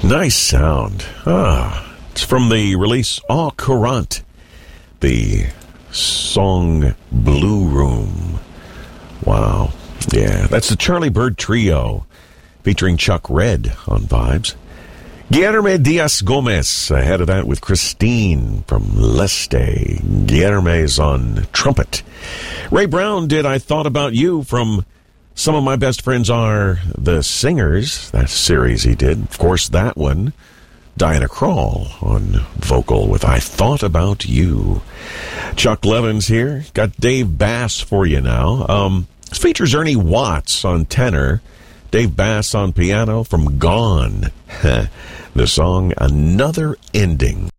Nice sound. It's from the release Au Courant, the song Blue Room. Wow. Yeah, that's the Charlie Bird Trio featuring Chuck Red on Vibes. Guillermo Diaz Gomez ahead of that with Christine from Leste. Guillermo's on trumpet. Ray Brown did I Thought About You from Some of My Best Friends Are the Singers. That series he did. Of course, that one. Diana Krall on vocal with I Thought About You. Chuck Levin's here. Got Dave Bass for you now. This features Ernie Watts on tenor. Dave Bass on piano from Gone. The song Another Ending.